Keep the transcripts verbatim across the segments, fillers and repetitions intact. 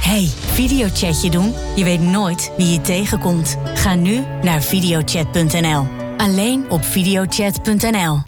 Hey, videochatje doen? Je weet nooit wie je tegenkomt. Ga nu naar videochat punt n l. Alleen op videochat punt n l.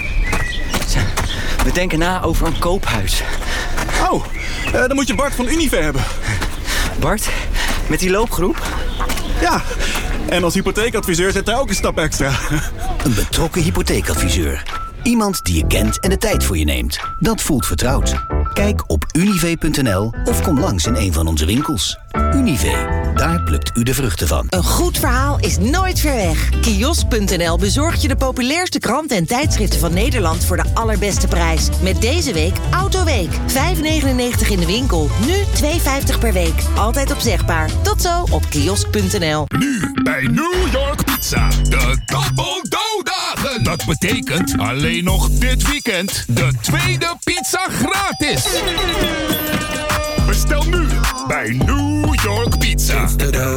We denken na over een koophuis. Oh, uh, dan moet je Bart van Unive hebben. Bart, met die loopgroep? Ja, en als hypotheekadviseur zit hij ook een stap extra. Een betrokken hypotheekadviseur. Iemand die je kent en de tijd voor je neemt. Dat voelt vertrouwd. Kijk op unive punt n l of kom langs in een van onze winkels. Unive, daar plukt u de vruchten van. Een goed verhaal is nooit ver weg. Kiosk punt n l bezorgt je de populairste kranten en tijdschriften van Nederland voor de allerbeste prijs. Met deze week Autoweek. vijf negenennegentig in de winkel. Nu twee vijftig per week. Altijd opzegbaar. Tot zo op kiosk punt n l. Nu bij New York Pizza. De Double Dough-dagen. Dat betekent alleen nog dit weekend de tweede pizza gratis. Bestel nu bij New York Pizza.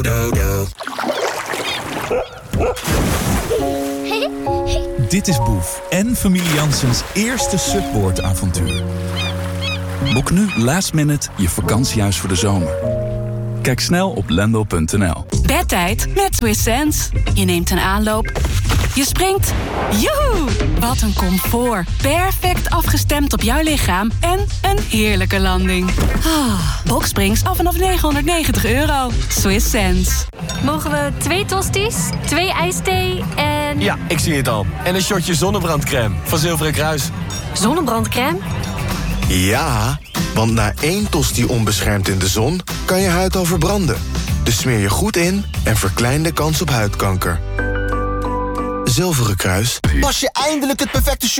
Dit is Boef en familie Janssens eerste Subboard-avontuur. Boek nu last minute je vakantiehuis voor de zomer. Kijk snel op lendo punt n l. Bedtijd met Swiss Sense. Je neemt een aanloop. Je springt. Joehoe! Wat een comfort. Perfect afgestemd op jouw lichaam. En een heerlijke landing. Ah, Boxsprings af vanaf negenhonderdnegentig euro. Swiss Sense. Mogen we twee tosties, twee ijsthee en... Ja, ik zie het al. En een shotje zonnebrandcrème van Zilveren Kruis. Zonnebrandcrème? Ja, want na één tosti onbeschermd in de zon kan je huid al verbranden. Dus smeer je goed in en verklein de kans op huidkanker. Zilveren Kruis. Pas je eindelijk het perfecte shirt